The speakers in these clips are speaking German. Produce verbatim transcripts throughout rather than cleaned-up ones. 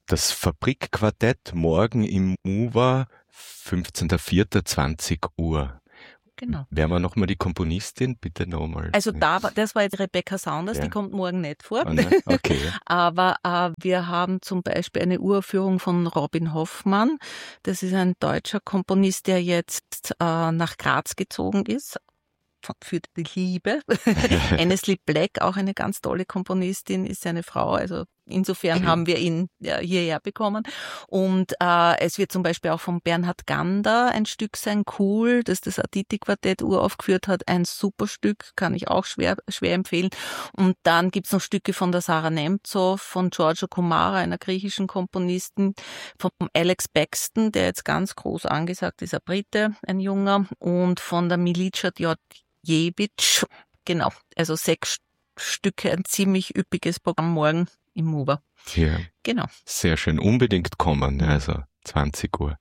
Das Fabrikquartett morgen im U W A, fünfzehnter vierter zwanzig Uhr. Genau. Wer war nochmal die Komponistin? Bitte nochmal. Also da war, das war jetzt Rebecca Saunders, Ja. die kommt morgen nicht vor. Oh, ne? Okay. Aber äh, wir haben zum Beispiel eine Uraufführung von Robin Hoffmann. Das ist ein deutscher Komponist, der jetzt äh, nach Graz gezogen ist. Für die Liebe. Annesley Black, auch eine ganz tolle Komponistin, ist seine Frau. Also insofern Okay. haben wir ihn ja, hierher bekommen. Und äh, es wird zum Beispiel auch von Bernhard Gander ein Stück sein, Cool, das das Aditi-Quartett uraufgeführt hat. Ein super Stück, kann ich auch schwer schwer empfehlen. Und dann gibt's noch Stücke von der Sarah Nemtsov, von Giorgio Komara, einer griechischen Komponistin, von Alex Paxton, der jetzt ganz groß angesagt ist, ein Brite, ein Junger, und von der Milica Djordjevic. Genau, also sechs Stücke, ein ziemlich üppiges Programm morgen im U W A. Ja, Genau. sehr schön. Unbedingt kommen, also zwanzig Uhr.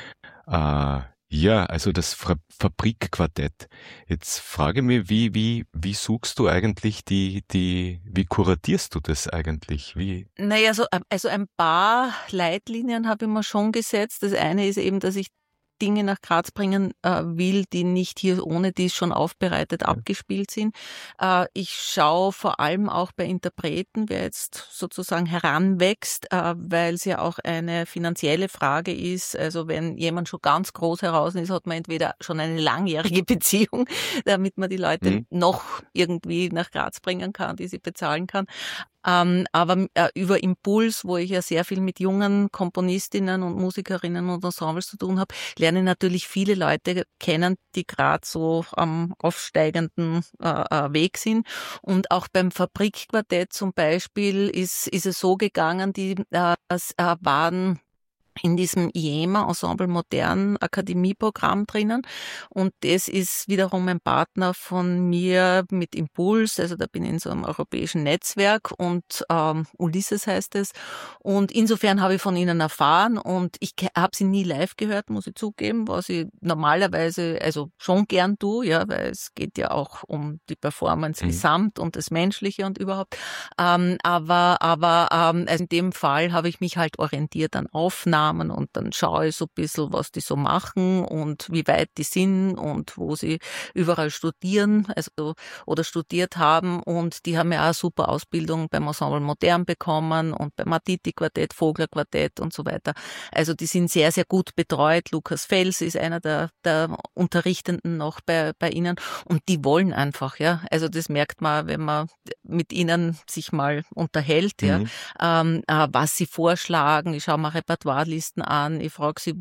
Äh, ja, also das Fra- Fabrikquartett. Jetzt frage ich mich, wie, wie, wie suchst du eigentlich die, die, wie kuratierst du das eigentlich? Wie? Naja, so, also ein paar Leitlinien habe ich mir schon gesetzt. Das eine ist eben, dass ich Dinge nach Graz bringen äh, will, die nicht hier ohne dies schon aufbereitet Ja. abgespielt sind. Äh, ich schaue vor allem auch bei Interpreten, wer jetzt sozusagen heranwächst, äh, weil es ja auch eine finanzielle Frage ist. Also wenn jemand schon ganz groß heraus ist, hat man entweder schon eine langjährige Beziehung, damit man die Leute Mhm. noch irgendwie nach Graz bringen kann, die sie bezahlen kann. Ähm, aber äh, über Impuls, wo ich ja sehr viel mit jungen Komponistinnen und Musikerinnen und Ensembles zu tun habe, lerne ich natürlich viele Leute kennen, die gerade so am aufsteigenden äh, Weg sind. Und auch beim Fabrikquartett zum Beispiel ist, ist es so gegangen, die äh, das, äh, waren in diesem I E M A, Ensemble Modern Akademieprogramm drinnen. Und das ist wiederum ein Partner von mir mit Impuls. Also da bin ich in so einem europäischen Netzwerk und ähm, Ulysses heißt es. Und insofern habe ich von ihnen erfahren und ich habe sie nie live gehört, muss ich zugeben, was ich normalerweise also schon gern tue, ja, weil es geht ja auch um die Performance Mhm. gesamt und das Menschliche und überhaupt. Ähm, aber aber ähm, also in dem Fall habe ich mich halt orientiert an Aufnahmen und dann schaue ich so ein bisschen, was die so machen und wie weit die sind und wo sie überall studieren, also oder studiert haben, und die haben ja auch eine super Ausbildung beim Ensemble Modern bekommen und beim Aditi-Quartett, Vogler-Quartett und so weiter. Also die sind sehr, sehr gut betreut. Lukas Fels ist einer der, der Unterrichtenden noch bei, bei ihnen und die wollen einfach, ja. Also das merkt man, wenn man mit ihnen sich mal unterhält, ja, Mhm. ähm, äh, was sie vorschlagen. Ich schaue mir Repertoirelisten an, ich frage sie,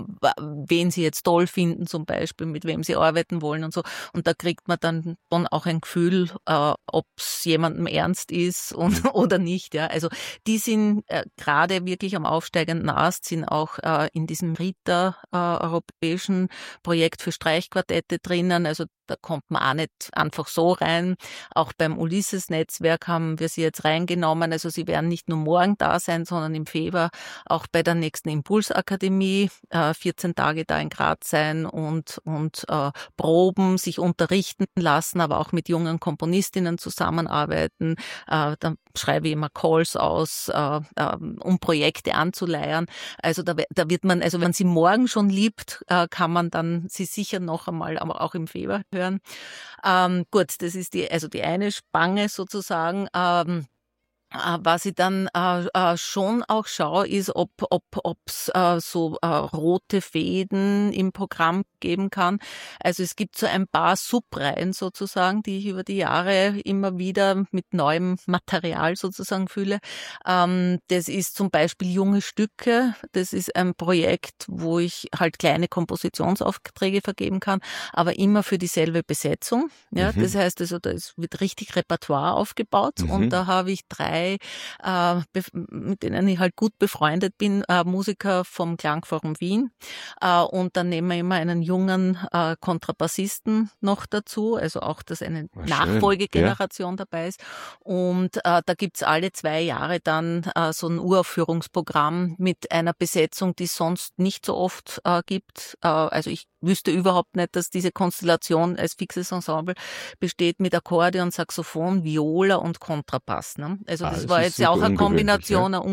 wen sie jetzt toll finden zum Beispiel, mit wem sie arbeiten wollen und so. Und da kriegt man dann schon auch ein Gefühl, äh, ob es jemandem ernst ist und, Mhm. oder nicht. Ja. Also die sind äh, gerade wirklich am aufsteigenden Ast, sind auch äh, in diesem RITA, äh, europäischen Projekt für Streichquartette drinnen. Also da kommt man auch nicht einfach so rein. Auch beim Ulysses-Netzwerk haben wir sie jetzt reingenommen. Also sie werden nicht nur morgen da sein, sondern im Februar auch bei der nächsten Impulsakademie äh, vierzehn Tage da in Graz sein und, und äh, proben, sich unterrichten lassen, aber auch mit jungen Komponistinnen zusammenarbeiten. Äh, dann schreibe ich immer Calls aus, äh, äh, um Projekte anzuleiern. Also da, da wird man, also wenn man sie morgen schon liebt, äh, kann man dann sie sicher noch einmal, aber auch im Februar hören. Ähm, gut, das ist die, also die eine Spange sozusagen. Ähm, Äh, Was ich dann äh, äh, schon auch schaue, ist, ob ob ob's äh, so äh, rote Fäden im Programm geben kann. Also es gibt so ein paar Subreihen sozusagen, die ich über die Jahre immer wieder mit neuem Material sozusagen fülle. Ähm, das ist zum Beispiel Junge Stücke. Das ist ein Projekt, wo ich halt kleine Kompositionsaufträge vergeben kann, aber immer für dieselbe Besetzung. Ja, Mhm. das heißt also, da ist, wird richtig Repertoire aufgebaut Mhm. und da habe ich drei äh, mit denen ich halt gut befreundet bin, äh, Musiker vom Klangforum Wien. Äh, und dann nehmen wir immer einen jungen äh, Kontrabassisten noch dazu, also auch, dass eine Ah, schön. Nachfolgegeneration dabei ist. Und äh, da gibt's alle zwei Jahre dann äh, so ein Uraufführungsprogramm mit einer Besetzung, die es sonst nicht so oft äh, gibt. Äh, also ich wüsste überhaupt nicht, dass diese Konstellation als fixes Ensemble besteht mit Akkordeon, Saxophon, Viola und Kontrabass. Ne? Also Ah, das das war ist jetzt ja super auch eine ungewöhnlich, ja. Kombination, eine unge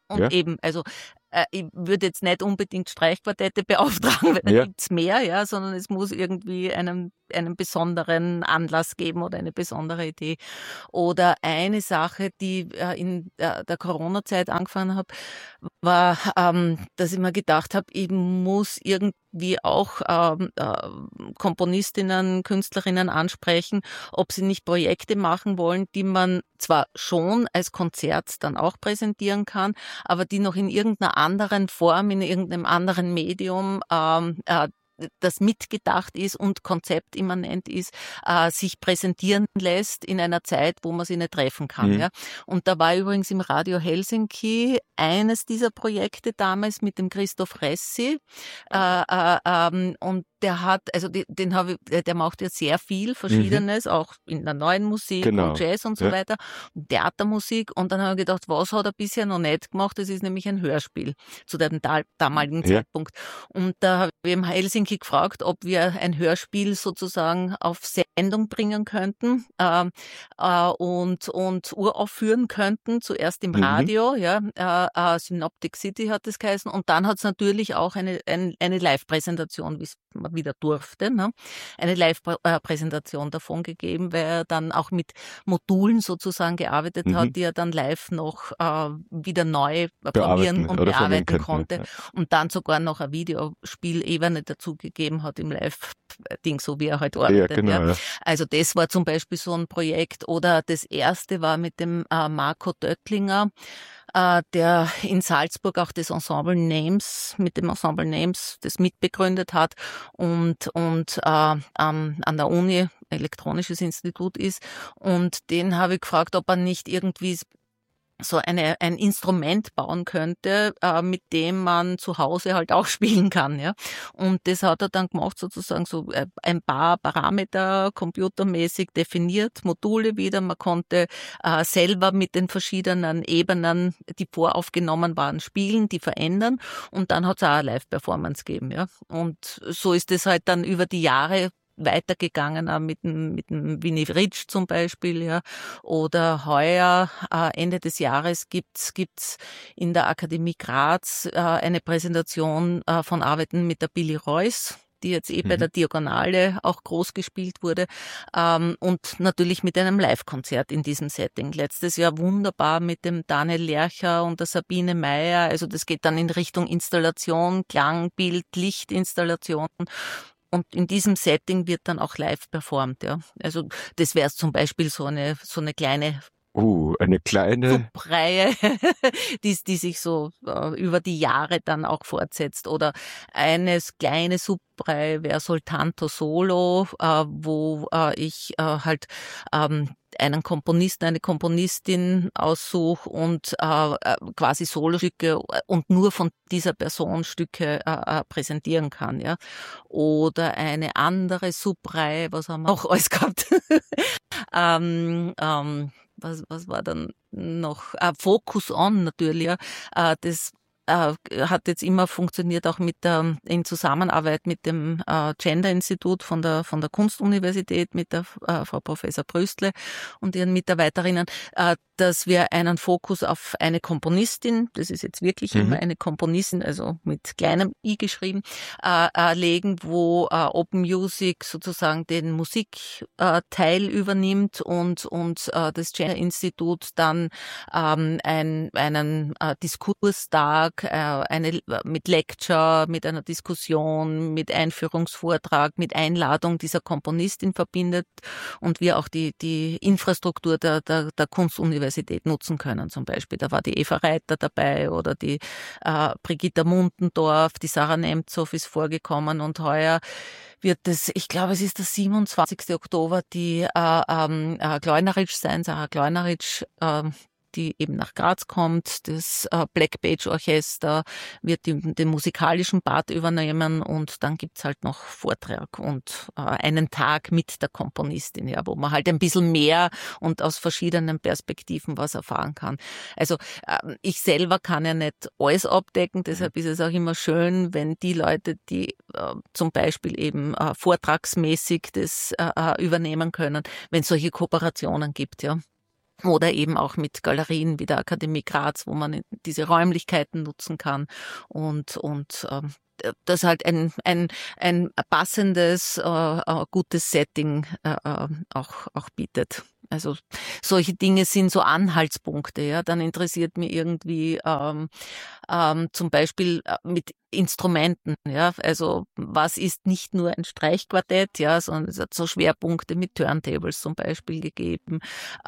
Und Ja. eben, also äh, ich würde jetzt nicht unbedingt Streichquartette beauftragen, weil da Ja. gibt's mehr, ja, sondern es muss irgendwie einen, einen besonderen Anlass geben oder eine besondere Idee. Oder eine Sache, die äh, in äh, der Corona-Zeit angefangen habe, war, ähm, dass ich mir gedacht habe, ich muss irgendwie auch ähm, äh, Komponistinnen, Künstlerinnen ansprechen, ob sie nicht Projekte machen wollen, die man zwar schon als Konzert dann auch präsentieren kann, aber die noch in irgendeiner anderen Form, in irgendeinem anderen Medium ähm, äh, das mitgedacht ist und konzeptimmanent ist, äh, sich präsentieren lässt in einer Zeit, wo man sie nicht treffen kann. Mhm. Ja. Und da war übrigens im Radio Helsinki eines dieser Projekte damals mit dem Christoph Ressi. Äh, äh, ähm, und der hat, also die, den habe ich, der macht ja sehr viel Verschiedenes, mhm. auch in der neuen Musik Genau. und Jazz und so ja. weiter, und Theatermusik. Und dann habe ich gedacht, was hat er bisher noch nicht gemacht? Das ist nämlich ein Hörspiel zu dem damaligen ja. Zeitpunkt. Und da habe ich im Helsinki gefragt, ob wir ein Hörspiel sozusagen auf Sendung bringen könnten äh, äh, und, und uraufführen könnten. Zuerst im Mhm. Radio, ja, äh, äh, Synoptic City hat es geheißen. Und dann hat es natürlich auch eine, ein, eine Live-Präsentation, wie es wieder durfte, ne? Eine Live-Präsentation davon gegeben, weil er dann auch mit Modulen sozusagen gearbeitet Mhm. hat, die er dann live noch äh, wieder neu Bearbeiten formieren und oder bearbeiten verwenden konnte könnte, ja. und dann sogar noch eine Videospielebene dazu gegeben hat im Live-Ding, so wie er halt arbeitet. Ja, genau, ja. ja. Also das war zum Beispiel so ein Projekt. Oder das erste war mit dem äh, Marco Döttlinger, äh, der in Salzburg auch das Ensemble Names, mit dem Ensemble Names das mitbegründet hat und, und äh, ähm, an der Uni Elektronisches Institut ist. Und den habe ich gefragt, ob er nicht irgendwie so eine, ein Instrument bauen könnte, äh, mit dem man zu Hause halt auch spielen kann, ja. Und das hat er dann gemacht, sozusagen so äh, ein paar Parameter computermäßig definiert, Module wieder. Man konnte äh, selber mit den verschiedenen Ebenen, die voraufgenommen waren, spielen, die verändern. Und dann hat es auch eine Live-Performance gegeben, ja. Und so ist es halt dann über die Jahre weitergegangen, auch mit dem, mit dem Winnie Ritsch zum Beispiel, ja. Oder heuer, äh, Ende des Jahres gibt's, gibt's in der Akademie Graz, äh, eine Präsentation äh, von Arbeiten mit der Billy Royce, die jetzt eh mhm. bei der Diagonale auch groß gespielt wurde, ähm, und natürlich mit einem Live-Konzert in diesem Setting. Letztes Jahr wunderbar mit dem Daniel Lercher und der Sabine Meyer, also das geht dann in Richtung Installation, Klang, Bild, Lichtinstallation. Und in diesem Setting wird dann auch live performt, ja. Also das wäre zum Beispiel so eine so eine kleine Uh, eine kleine Subreihe, die, die sich so äh, über die Jahre dann auch fortsetzt. Oder eine kleine Subreihe wäre Soltanto Solo, äh, wo äh, ich äh, halt ähm, einen Komponisten, eine Komponistin aussuche und äh, quasi Solostücke und nur von dieser Person Stücke äh, präsentieren kann, ja. Oder eine andere Subreihe, was haben wir auch alles gehabt? ähm, ähm, was, was war dann noch? Äh, Focus On natürlich, ja. Äh, das äh, hat jetzt immer funktioniert, auch mit der, in Zusammenarbeit mit dem äh, Gender-Institut von der, von der Kunstuniversität, mit der äh, Frau Professor Bröstle und ihren Mitarbeiterinnen, äh, dass wir einen Fokus auf eine Komponistin, das ist jetzt wirklich mhm. immer eine Komponistin, also mit kleinem i geschrieben, äh, äh, legen, wo äh, Open Music sozusagen den Musikteil äh, übernimmt und, und äh, das Gender-Institut dann ähm, ein, einen äh, Diskurstag, äh, eine mit Lecture, mit einer Diskussion, mit Einführungsvortrag, mit Einladung dieser Komponistin verbindet und wir auch die, die Infrastruktur der, der, der Kunstuniversität nutzen können zum Beispiel. Da war die Eva Reiter dabei oder die äh, Brigitta Muntendorf, die Sarah Nemtsov ist vorgekommen und heuer wird es, ich glaube, es ist der siebenundzwanzigsten Oktober, die äh, ähm, äh, Gleuneritsch sein, Sarah Gleuneritsch, äh, die eben nach Graz kommt. Das äh, Black Page Orchester wird die, den musikalischen Part übernehmen und dann gibt's halt noch Vortrag und äh, einen Tag mit der Komponistin, ja, wo man halt ein bisschen mehr und aus verschiedenen Perspektiven was erfahren kann. Also äh, ich selber kann ja nicht alles abdecken, deshalb ist es auch immer schön, wenn die Leute, die äh, zum Beispiel eben äh, vortragsmäßig das äh, übernehmen können, wenn es solche Kooperationen gibt, ja. Oder eben auch mit Galerien wie der Akademie Graz, wo man diese Räumlichkeiten nutzen kann und, und ähm, das halt ein, ein, ein passendes, äh, gutes Setting äh, auch, auch bietet. Also solche Dinge sind so Anhaltspunkte. Ja, dann interessiert mich irgendwie ähm, ähm, zum Beispiel mit Instrumenten. Ja, also was ist nicht nur ein Streichquartett, ja, sondern es hat so Schwerpunkte mit Turntables zum Beispiel gegeben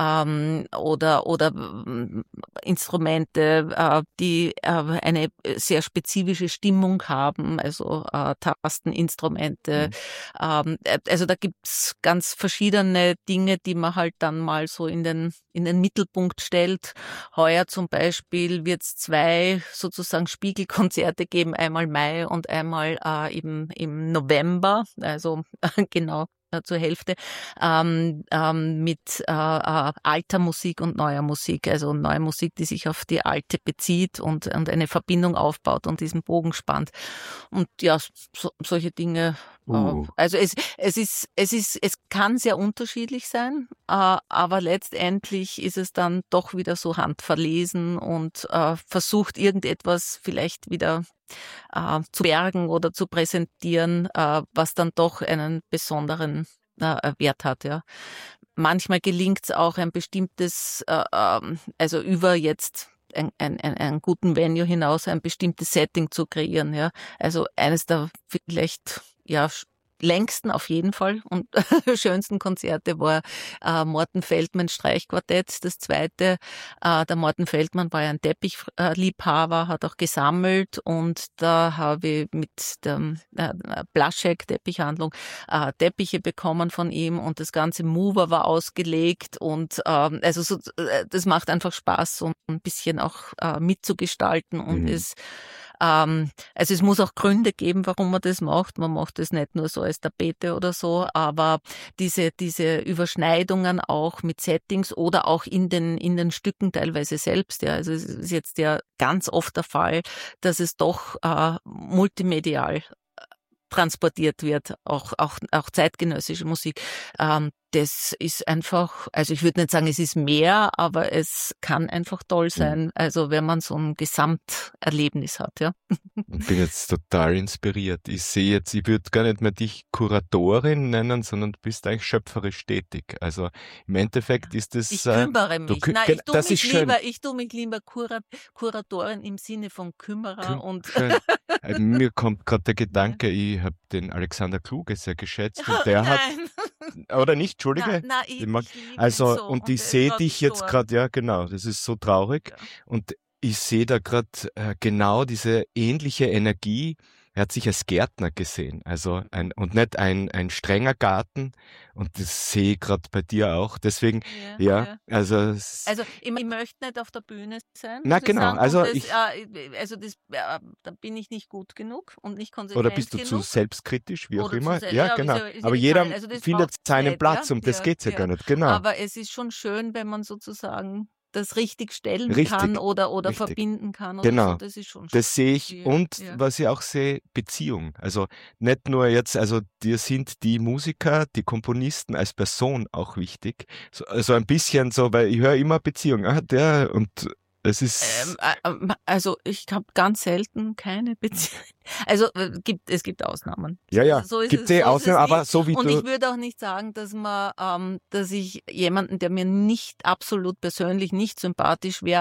ähm, oder oder äh, Instrumente, äh, die äh, eine sehr spezifische Stimmung haben, also äh, Tasteninstrumente. Mhm. Ähm, also da gibt's ganz verschiedene Dinge, die man halt dann mal so in den in den Mittelpunkt stellt. Heuer zum Beispiel wird es zwei sozusagen Spiegelkonzerte geben, einmal Mai und einmal äh, eben im November, also genau äh, zur Hälfte, ähm, ähm, mit äh, äh, alter Musik und neuer Musik, also neue Musik, die sich auf die alte bezieht und, und eine Verbindung aufbaut und diesen Bogen spannt. Und ja, so, solche Dinge. Uh. Also es, es ist, es ist, es kann sehr unterschiedlich sein, äh, aber letztendlich ist es dann doch wieder so handverlesen und äh, versucht irgendetwas vielleicht wieder äh, zu bergen oder zu präsentieren, äh, was dann doch einen besonderen äh, Wert hat. Ja. Manchmal gelingt es auch ein bestimmtes, äh, also über jetzt ein, ein, ein, einen guten Venue hinaus ein bestimmtes Setting zu kreieren. Ja. Also eines der vielleicht ja längsten auf jeden Fall und schönsten Konzerte war äh, Morten Feldmann Streichquartett. Das zweite, äh, der Morten Feldmann war ja ein Teppichliebhaber, hat auch gesammelt und da habe ich mit der äh, Blaschek Teppichhandlung äh, Teppiche bekommen von ihm und das ganze Mover war ausgelegt und äh, also so, äh, das macht einfach Spaß, so ein bisschen auch äh, mitzugestalten und mhm. es Ähm, also es muss auch Gründe geben, warum man das macht. Man macht das nicht nur so als Tapete oder so, aber diese, diese Überschneidungen auch mit Settings oder auch in den, in den Stücken teilweise selbst. Ja. Also es ist jetzt ja ganz oft der Fall, dass es doch äh, multimedial transportiert wird, auch, auch, auch zeitgenössische Musik. Ähm, das ist einfach, also ich würde nicht sagen, es ist mehr, aber es kann einfach toll sein, also wenn man so ein Gesamterlebnis hat, ja. Ich bin jetzt total inspiriert. Ich sehe jetzt, ich würde gar nicht mehr dich Kuratorin nennen, sondern du bist eigentlich schöpferisch tätig. Also im Endeffekt ist es... Ich kümmere mich. Du, Nein, ich tue mich lieber, ich tue mich lieber Kurat, Kuratorin im Sinne von Kümmerer Küm und... Schön. Mir kommt gerade der Gedanke, ich habe den Alexander Kluge sehr geschätzt und der Nein. hat... Oder nicht? Entschuldige. Na, na, ich, mag, ich also, so. und, und ich sehe dich jetzt gerade, ja genau, das ist so traurig. Ja. Und ich sehe da gerade äh, genau diese ähnliche Energie. Er hat sich als Gärtner gesehen, also ein und nicht ein ein strenger Garten. Und das sehe ich gerade bei dir auch. Deswegen, ja, ja, ja. also also ich, ich möchte nicht auf der Bühne sein. Na genau, sagen. also das, ich, äh, also das, äh, da bin ich nicht gut genug und nicht konsequent Oder bist du genug. zu selbstkritisch, wie auch oder immer? Zu, ja, ja, genau. Ist ja, ist aber ja jeder also findet seinen Zeit, Platz, ja? um das ja, geht's ja, ja gar nicht. Genau. Aber es ist schon schön, wenn man sozusagen das richtig stellen richtig, kann oder, oder richtig. verbinden kann. Oder genau. So. Das ist schon Das sehe ich. Ja, und ja. was ich auch sehe, Beziehung. Also nicht nur jetzt, also dir sind die Musiker, die Komponisten als Person auch wichtig. So also ein bisschen so, weil ich höre immer Beziehung. Ah, der und es ist... Ähm, also ich habe ganz selten keine Beziehung. Also äh, gibt, es gibt Ausnahmen. Ja, ja, so ist gibt es, eh so Ausnahmen, aber nicht. so wie Und du... ich würde auch nicht sagen, dass man, ähm, dass ich jemanden, der mir nicht absolut persönlich nicht sympathisch wäre,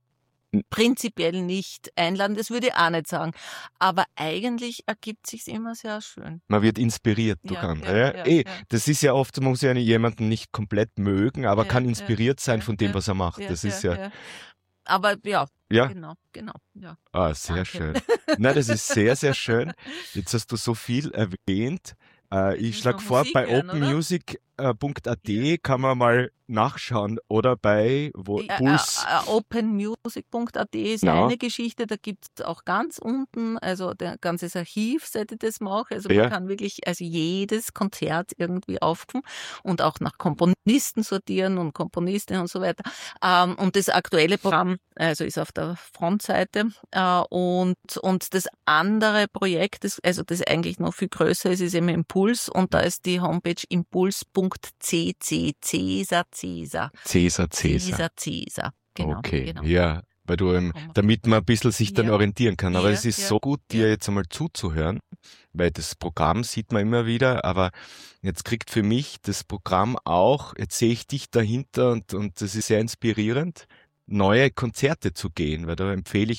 prinzipiell nicht einladen. Das würde ich auch nicht sagen. Aber eigentlich ergibt sich's immer sehr schön. Man wird inspiriert durch ja, andere. Ja, Ja, ja, eh, ja. Das ist ja oft, man muss ja jemanden nicht komplett mögen, aber Ja, kann inspiriert ja, sein ja, von dem, ja, was er macht. ja, Das ist ja... ja. Aber ja, ja, genau, genau. Ja. Ah, sehr Danke. schön. Nein, das ist sehr, sehr schön. Jetzt hast du so viel erwähnt. Äh, ich müssen schlage noch vor, Musik bei hören, oder? openmusic punkt a t kann man mal nachschauen oder bei wo, Ja, Puls. äh, äh, openmusic punkt a t ist Ja. eine Geschichte, da gibt es auch ganz unten, also der ganzes Archiv, seit ich das mache. Also man Ja. kann wirklich also jedes Konzert irgendwie aufrufen und auch nach Komponisten sortieren und Komponistinnen und so weiter. Ähm, und das aktuelle Programm also ist auf der Frontseite. Äh, und, und das andere Projekt, das, also das eigentlich noch viel größer ist, ist eben Impuls und da ist die Homepage impuls punkt C C Cäsar Cäsar. Cäsar Cäsar. Cäsar Cäsar. Genau, Okay, genau. ja, weil du, ähm, damit man ein bisschen sich dann Ja. orientieren kann. Aber Ja, es ist ja, so gut, dir ja. jetzt einmal zuzuhören, weil das Programm sieht man immer wieder, aber jetzt kriegt für mich das Programm auch, jetzt sehe ich dich dahinter und, und das ist sehr inspirierend, neue Konzerte zu gehen, weil da empfehle ich